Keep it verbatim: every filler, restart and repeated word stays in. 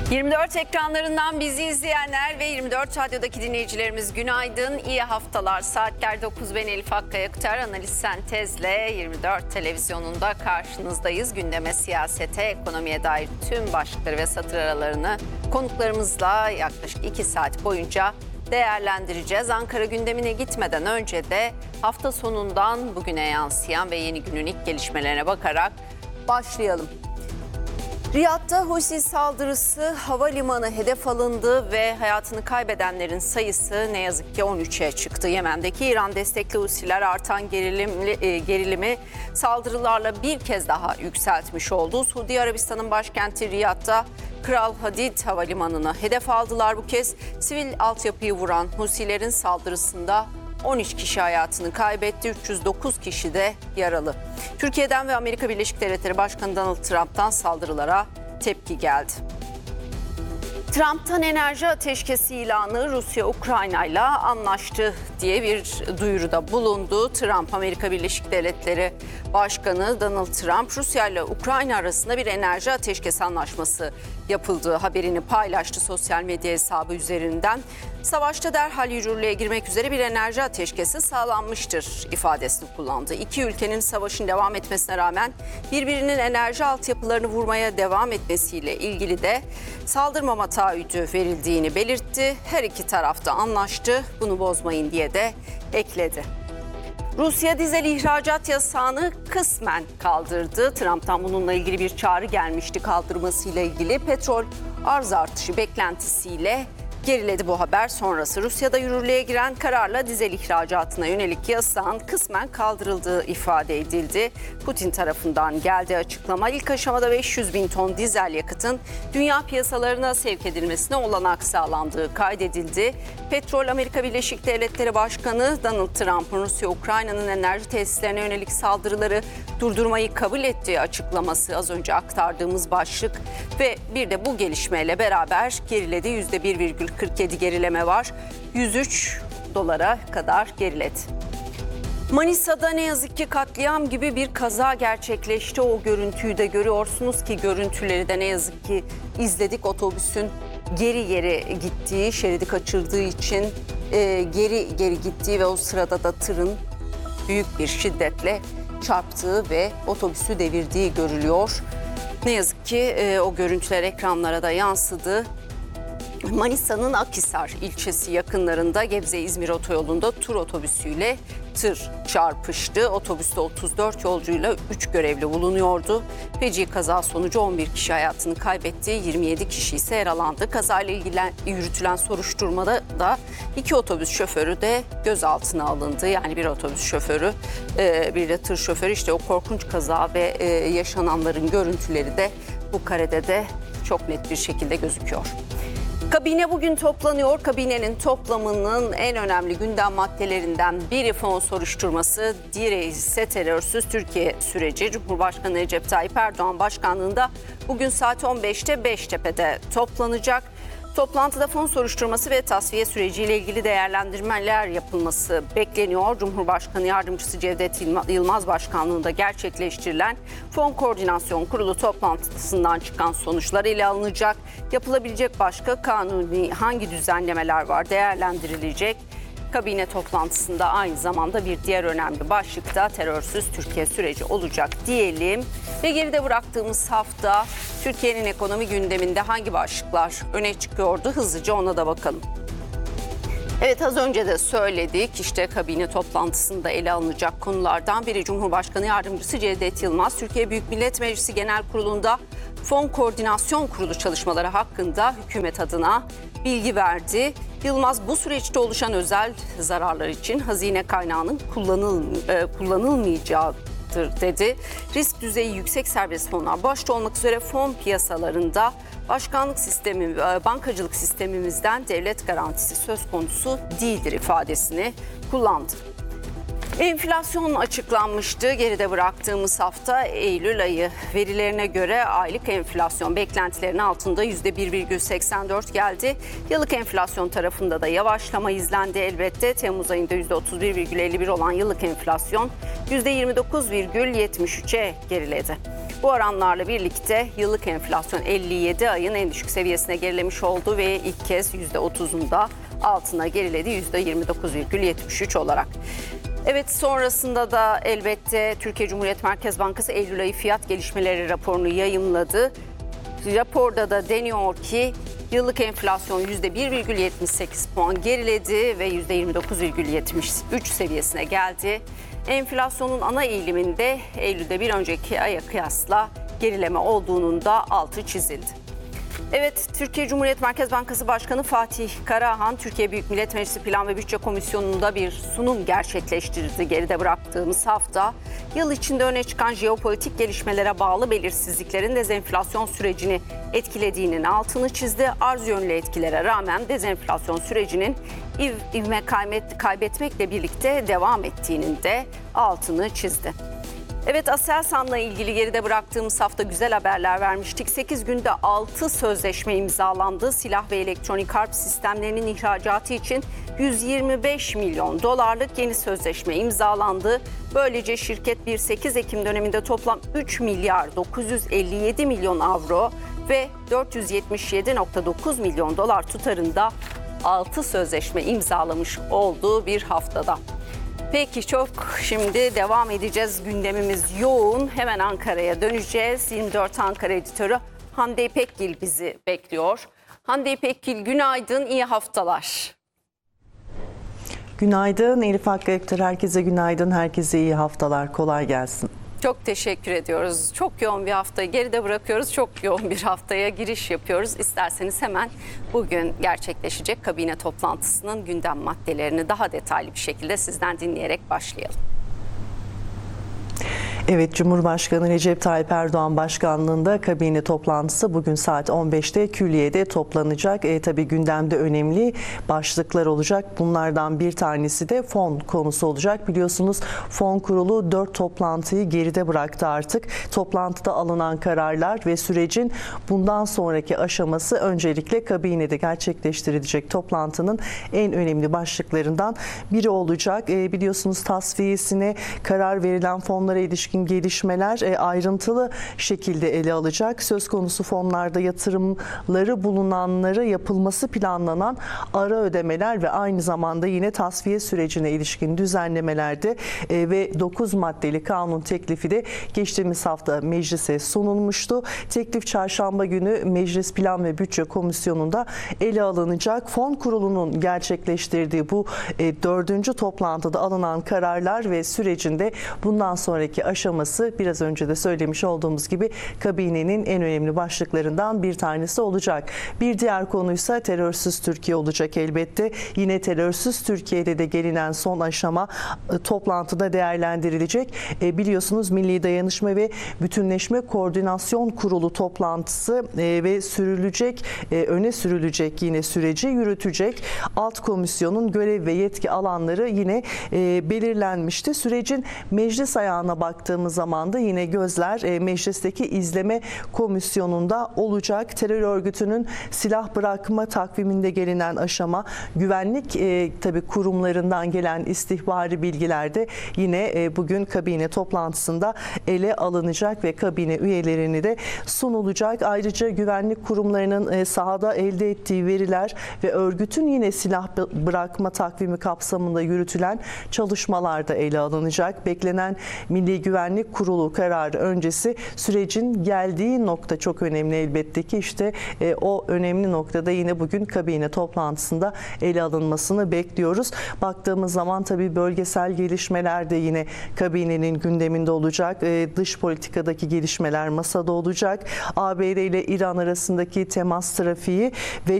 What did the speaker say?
yirmi dört ekranlarından bizi izleyenler ve yirmi dört Radyo'daki dinleyicilerimiz günaydın, iyi haftalar. Saatler dokuz, ben Elif Akkaya Aktar, Analiz Sentez'le yirmi dört televizyonunda karşınızdayız. Gündeme, siyasete, ekonomiye dair tüm başlıkları ve satır aralarını konuklarımızla yaklaşık iki saat boyunca değerlendireceğiz. Ankara gündemine gitmeden önce de hafta sonundan bugüne yansıyan ve yeni günün ilk gelişmelerine bakarak başlayalım. Riyad'da Husi saldırısı, havalimanı hedef alındı ve hayatını kaybedenlerin sayısı ne yazık ki on üçe çıktı. Yemen'deki İran destekli Husiler artan gerilimli, gerilimi saldırılarla bir kez daha yükseltmiş oldu. Suudi Arabistan'ın başkenti Riyad'da Kral Hadid Havalimanı'nı hedef aldılar bu kez. Sivil altyapıyı vuran Husilerin saldırısında on üç kişi hayatını kaybetti, üç yüz dokuz kişi de yaralı. Türkiye'den ve Amerika Birleşik Devletleri Başkanı Donald Trump'tan saldırılara tepki geldi. Trump'tan enerji ateşkesi ilanı, Rusya Ukrayna'yla anlaştı diye bir duyuruda bulundu. Trump, Amerika Birleşik Devletleri Başkanı Donald Trump, Rusya ile Ukrayna arasında bir enerji ateşkesi anlaşması yapıldığı haberini paylaştı sosyal medya hesabı üzerinden. Savaşta derhal yürürlüğe girmek üzere bir enerji ateşkesi sağlanmıştır ifadesini kullandı. İki ülkenin savaşın devam etmesine rağmen birbirinin enerji altyapılarını vurmaya devam etmesiyle ilgili de saldırmama taahhütü verildiğini belirtti. Her iki taraf da anlaştı, bunu bozmayın diye de ekledi. Rusya dizel ihracat yasağını kısmen kaldırdı. Trump'tan bununla ilgili bir çağrı gelmişti, kaldırmasıyla ilgili. Petrol arz artışı beklentisiyle geriledi bu haber sonrası. Rusya'da yürürlüğe giren kararla dizel ihracatına yönelik yasağın kısmen kaldırıldığı ifade edildi. Putin tarafından geldiği açıklama, ilk aşamada beş yüz bin ton dizel yakıtın dünya piyasalarına sevk edilmesine olanak sağlandığı kaydedildi. Petrol, Amerika Birleşik Devletleri Başkanı Donald Trump'ın Rusya Ukrayna'nın enerji tesislerine yönelik saldırıları durdurmayı kabul ettiği açıklaması az önce aktardığımız başlık ve bir de bu gelişmeyle beraber geriledi. yüzde bir virgül kırk yedi gerileme var. yüz üç dolara kadar geriledi. Manisa'da ne yazık ki katliam gibi bir kaza gerçekleşti. O görüntüyü de görüyorsunuz ki görüntüleri de ne yazık ki izledik. Otobüsün geri geri gittiği, şeridi kaçırdığı için e, geri geri gittiği ve o sırada da tırın büyük bir şiddetle çarptığı ve otobüsü devirdiği görülüyor. Ne yazık ki e, o görüntüler ekranlara da yansıdı. Manisa'nın Akhisar ilçesi yakınlarında Gebze-İzmir otoyolunda tur otobüsüyle tır çarpıştı. Otobüste otuz dört yolcuyla üç görevli bulunuyordu. Feci kaza sonucu on bir kişi hayatını kaybetti, yirmi yedi kişi ise yaralandı. Kazayla ilgili yürütülen soruşturmada da iki otobüs şoförü de gözaltına alındı. Yani bir otobüs şoförü, bir de tır şoförü. İşte o korkunç kaza ve yaşananların görüntüleri de bu karede de çok net bir şekilde gözüküyor. Kabine bugün toplanıyor. Kabinenin toplamının en önemli gündem maddelerinden biri fon soruşturması, diğeri ise terörsüz Türkiye süreci. Cumhurbaşkanı Recep Tayyip Erdoğan başkanlığında bugün saat on beşte Beştepe'de toplanacak. Toplantıda fon soruşturması ve tasfiye süreciyle ilgili değerlendirmeler yapılması bekleniyor. Cumhurbaşkanı Yardımcısı Cevdet Yılmaz başkanlığında gerçekleştirilen Fon Koordinasyon Kurulu toplantısından çıkan sonuçlar ele alınacak. Yapılabilecek başka kanuni hangi düzenlemeler var değerlendirilecek. Kabine toplantısında aynı zamanda bir diğer önemli başlıkta terörsüz Türkiye süreci olacak diyelim. Ve geride bıraktığımız hafta Türkiye'nin ekonomi gündeminde hangi başlıklar öne çıkıyordu? Hızlıca ona da bakalım. Evet, az önce de söyledik, işte kabine toplantısında ele alınacak konulardan biri Cumhurbaşkanı Yardımcısı Cevdet Yılmaz, Türkiye Büyük Millet Meclisi Genel Kurulu'nda Fon Koordinasyon Kurulu çalışmaları hakkında hükümet adına bilgi verdi. Yılmaz, bu süreçte oluşan özel zararlar için hazine kaynağının kullanıl, e, kullanılmayacaktır dedi. Risk düzeyi yüksek serbest fonlar başta olmak üzere fon piyasalarında başkanlık sistemi, bankacılık sistemimizden devlet garantisi söz konusu değildir ifadesini kullandı. Enflasyon açıklanmıştı. Geride bıraktığımız hafta Eylül ayı verilerine göre aylık enflasyon beklentilerinin altında yüzde bir virgül seksen dört geldi. Yıllık enflasyon tarafında da yavaşlama izlendi elbette. Temmuz ayında yüzde otuz bir virgül elli bir olan yıllık enflasyon yüzde yirmi dokuz virgül yetmiş üçe geriledi. Bu oranlarla birlikte yıllık enflasyon elli yedi ayın en düşük seviyesine gerilemiş oldu ve ilk kez yüzde otuzun da altına geriledi, yüzde yirmi dokuz virgül yetmiş üç olarak. Evet, sonrasında da elbette Türkiye Cumhuriyet Merkez Bankası Eylül ayı fiyat gelişmeleri raporunu yayımladı. Raporda da deniyor ki yıllık enflasyon yüzde bir virgül yetmiş sekiz puan geriledi ve yüzde yirmi dokuz virgül yetmiş üç seviyesine geldi. Enflasyonun ana eğiliminde Eylül'de bir önceki aya kıyasla gerileme olduğunun da altı çizildi. Evet, Türkiye Cumhuriyet Merkez Bankası Başkanı Fatih Karahan, Türkiye Büyük Millet Meclisi Plan ve Bütçe Komisyonu'nda bir sunum gerçekleştirdi geride bıraktığımız hafta. Yıl içinde öne çıkan jeopolitik gelişmelere bağlı belirsizliklerin dezenflasyon sürecini etkilediğinin altını çizdi. Arz yönlü etkilere rağmen dezenflasyon sürecinin iv, ivme kaybetmekle birlikte devam ettiğinin de altını çizdi. Evet, Aselsan'la ilgili geride bıraktığımız hafta güzel haberler vermiştik. sekiz günde altı sözleşme imzalandı. Silah ve elektronik harp sistemlerinin ihracatı için yüz yirmi beş milyon dolarlık yeni sözleşme imzalandı. Böylece şirket bir sekiz Ekim döneminde toplam üç milyar dokuz yüz elli yedi milyon avro ve dört yüz yetmiş yedi virgül dokuz milyon dolar tutarında altı sözleşme imzalamış olduğu bir haftada. Peki, çok şimdi devam edeceğiz. Gündemimiz yoğun. Hemen Ankara'ya döneceğiz. yirmi dört Ankara editörü Hande İpekgil bizi bekliyor. Hande İpekgil, günaydın, iyi haftalar. Günaydın Elif Hakkı Ekter, herkese günaydın, herkese iyi haftalar, kolay gelsin. Çok teşekkür ediyoruz. Çok yoğun bir haftayı geride bırakıyoruz. Çok yoğun bir haftaya giriş yapıyoruz. İsterseniz hemen bugün gerçekleşecek kabine toplantısının gündem maddelerini daha detaylı bir şekilde sizden dinleyerek başlayalım. Evet, Cumhurbaşkanı Recep Tayyip Erdoğan başkanlığında kabine toplantısı bugün saat on beşte Külliye'de toplanacak. E, tabii gündemde önemli başlıklar olacak. Bunlardan bir tanesi de fon konusu olacak. Biliyorsunuz fon kurulu dört toplantıyı geride bıraktı artık. Toplantıda alınan kararlar ve sürecin bundan sonraki aşaması öncelikle kabinede gerçekleştirilecek toplantının en önemli başlıklarından biri olacak. E, biliyorsunuz tasfiyesine karar verilen fonlara ilişkin gelişmeler e, ayrıntılı şekilde ele alacak. Söz konusu fonlarda yatırımları bulunanlara yapılması planlanan ara ödemeler ve aynı zamanda yine tasfiye sürecine ilişkin düzenlemelerde e, ve dokuz maddeli kanun teklifi de geçtiğimiz hafta meclise sunulmuştu. Teklif çarşamba günü Meclis Plan ve Bütçe Komisyonu'nda ele alınacak. Fon kurulunun gerçekleştirdiği bu e, dördüncü toplantıda alınan kararlar ve sürecinde bundan sonraki aşaması biraz önce de söylemiş olduğumuz gibi kabinenin en önemli başlıklarından bir tanesi olacak. Bir diğer konuysa terörsüz Türkiye olacak elbette. Yine terörsüz Türkiye'de de gelinen son aşama e, toplantıda değerlendirilecek. E, biliyorsunuz Milli Dayanışma ve Bütünleşme Koordinasyon Kurulu toplantısı e, ve sürülecek, e, öne sürülecek yine süreci yürütecek alt komisyonun görev ve yetki alanları yine e, belirlenmişti. Sürecin meclis ayağına baktığımız zaman da yine gözler e, meclisteki izleme komisyonunda olacak. Terör örgütünün silah bırakma takviminde gelinen aşama, güvenlik e, tabii kurumlarından gelen istihbari bilgiler de yine e, bugün kabine toplantısında ele alınacak ve kabine üyelerini de sunulacak. Ayrıca güvenlik kurumlarının e, sahada elde ettiği veriler ve örgütün yine silah bırakma takvimi kapsamında yürütülen çalışmalar da ele alınacak. Beklenen Milli Güvenlik Kurulu kararı öncesi sürecin geldiği nokta çok önemli elbette ki işte e, o önemli noktada yine bugün kabine toplantısında ele alınmasını bekliyoruz. Baktığımız zaman tabii bölgesel gelişmeler de yine kabinenin gündeminde olacak. E, dış politikadaki gelişmeler masada olacak. A B D ile İran arasındaki temas trafiği ve